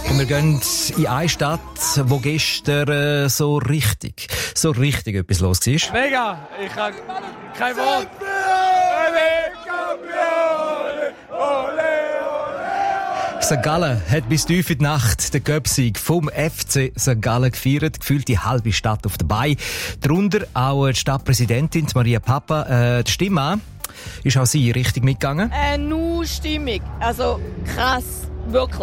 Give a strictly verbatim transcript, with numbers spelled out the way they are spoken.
Und wir gehen in eine Stadt, wo gestern äh, so richtig, so richtig etwas los war. Mega! Ich habe kein Wort. Sankt Gallen hat bis tief in die Nacht den Göpsieg vom F C Sankt Gallen gefeiert. Gefühlt die halbe Stadt auf dabei. Darunter auch die Stadtpräsidentin Maria Papa. Äh, die Stimme an. Ist auch sie richtig mitgegangen? Äh, nur stimmig. Also krass. Wirklich.